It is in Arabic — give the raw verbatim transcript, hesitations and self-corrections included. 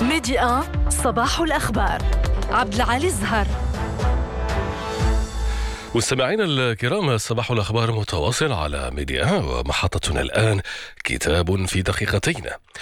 ميديا صباح الأخبار. عبد العالي الزهر. مستمعينا الكرام، صباح الأخبار متواصل على ميديا، ومحطتنا الآن كتاب في دقيقتين.